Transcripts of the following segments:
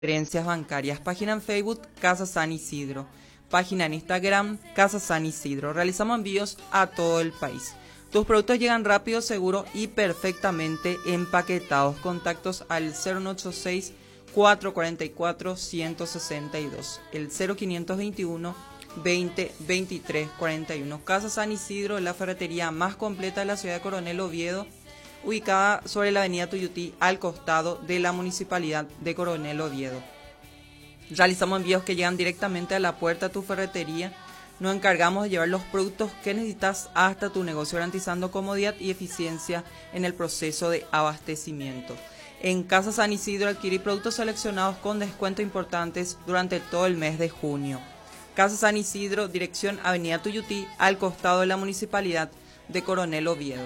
transferencias bancarias. Página en Facebook, Casa San Isidro. Página en Instagram, Casa San Isidro. Realizamos envíos a todo el país. Tus productos llegan rápido, seguro y perfectamente empaquetados. Contactos al 0186 444 162. El 0521 20 23 41. Casa San Isidro, la ferretería más completa de la ciudad de Coronel Oviedo, ubicada sobre la avenida Tuyutí, al costado de la municipalidad de Coronel Oviedo. Realizamos envíos que llegan directamente a la puerta de tu ferretería. Nos encargamos de llevar los productos que necesitas hasta tu negocio, garantizando comodidad y eficiencia en el proceso de abastecimiento. En Casa San Isidro adquirí productos seleccionados con descuentos importantes durante todo el mes de junio. Casa San Isidro, dirección avenida Tuyutí, al costado de la municipalidad de Coronel Oviedo.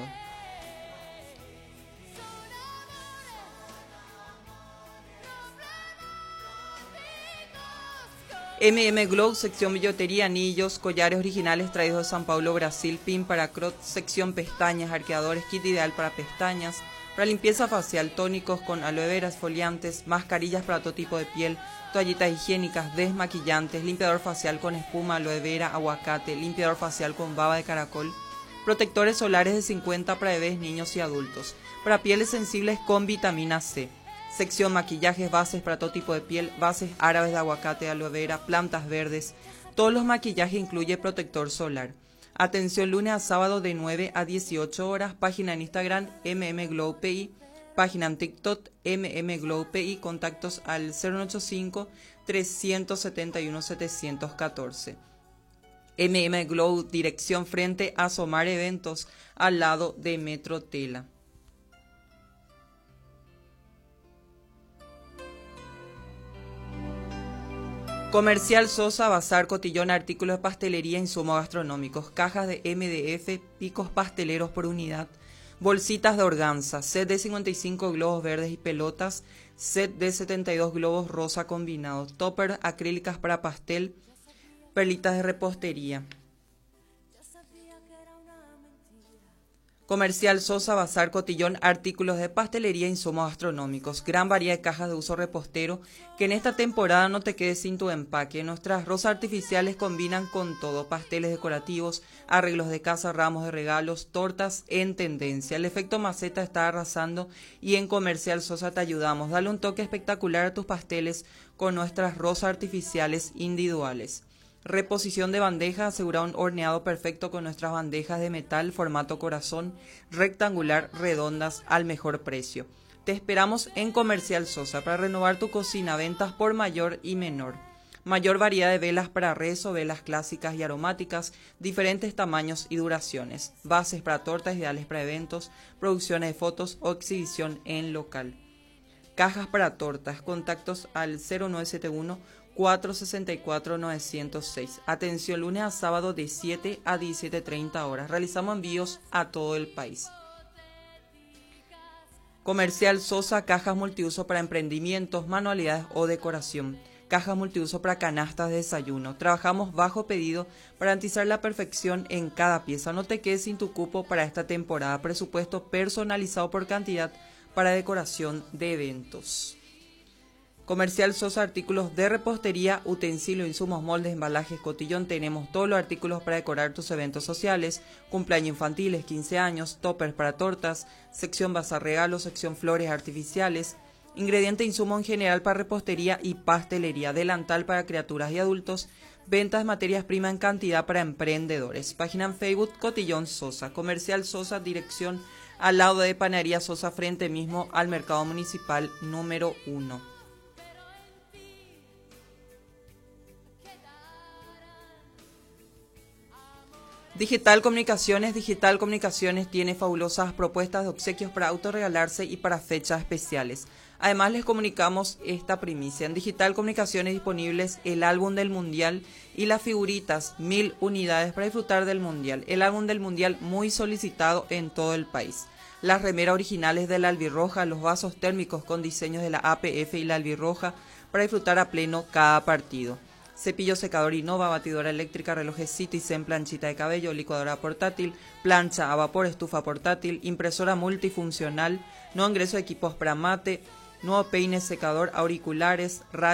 Glow, sección billutería, anillos, collares originales traídos de San Paulo, Brasil, pin para crot, sección pestañas, arqueadores, kit ideal para pestañas, para limpieza facial, tónicos con aloe vera, exfoliantes, mascarillas para todo tipo de piel, toallitas higiénicas, desmaquillantes, limpiador facial con espuma, aloe vera, aguacate, limpiador facial con baba de caracol, protectores solares de 50 para bebés, niños y adultos, para pieles sensibles con vitamina C. Sección maquillajes, bases para todo tipo de piel, bases árabes de aguacate, aloe vera, plantas verdes. Todos los maquillajes incluye protector solar. Atención lunes a sábado de 9 a 18 horas. Página en Instagram mmglowpi. Página en TikTok mmglowpi. Contactos al 085 371 714. Glow, dirección frente a Somar Eventos, al lado de Metro Tela. Comercial Sosa, Bazar, Cotillón, artículos de pastelería, insumos gastronómicos, cajas de MDF, picos pasteleros por unidad, bolsitas de organza, set de 55 globos verdes y pelotas, set de 72 globos rosa combinados, topper acrílicas para pastel, perlitas de repostería. Comercial Sosa, Bazar, Cotillón, artículos de pastelería, insumos gastronómicos, gran variedad de cajas de uso repostero, que en esta temporada no te quedes sin tu empaque. Nuestras rosas artificiales combinan con todo, pasteles decorativos, arreglos de casa, ramos de regalos, tortas en tendencia. El efecto maceta está arrasando y en Comercial Sosa te ayudamos. Dale un toque espectacular a tus pasteles con nuestras rosas artificiales individuales. Reposición de bandejas, asegura un horneado perfecto con nuestras bandejas de metal, formato corazón, rectangular, redondas, al mejor precio. Te esperamos en Comercial Sosa para renovar tu cocina, ventas por mayor y menor. Mayor variedad de velas para rezo, velas clásicas y aromáticas, diferentes tamaños y duraciones. Bases para tortas, ideales para eventos, producciones de fotos o exhibición en local. Cajas para tortas, contactos al 0971 464 906. Atención lunes a sábado de 7 a 17:30 horas. Realizamos envíos a todo el país. Comercial Sosa, cajas multiuso para emprendimientos, manualidades o decoración. Cajas multiuso para canastas de desayuno. Trabajamos bajo pedido para garantizar la perfección en cada pieza. No te quedes sin tu cupo para esta temporada. Presupuesto personalizado por cantidad para decoración de eventos. Comercial Sosa, artículos de repostería, utensilios, insumos, moldes, embalajes, cotillón. Tenemos todos los artículos para decorar tus eventos sociales, cumpleaños infantiles, 15 años, toppers para tortas, sección bazar regalos, sección flores artificiales, ingrediente e insumo en general para repostería y pastelería, delantal para criaturas y adultos, ventas de materias primas en cantidad para emprendedores. Página en Facebook, Cotillón Sosa. Comercial Sosa, dirección al lado de Panadería Sosa, frente mismo al Mercado Municipal número 1. Digital Comunicaciones tiene fabulosas propuestas de obsequios para autorregalarse y para fechas especiales. Además les comunicamos esta primicia. En Digital Comunicaciones disponibles el álbum del Mundial y las figuritas, 1000 unidades para disfrutar del Mundial. El álbum del Mundial muy solicitado en todo el país. Las remeras originales de la albirroja, los vasos térmicos con diseños de la APF y la albirroja para disfrutar a pleno cada partido. Cepillo secador Innova, batidora eléctrica, relojes Citizen, planchita de cabello, licuadora portátil, plancha a vapor, estufa portátil, impresora multifuncional, no ingreso de equipos para mate, nuevo peine, secador, auriculares, radio.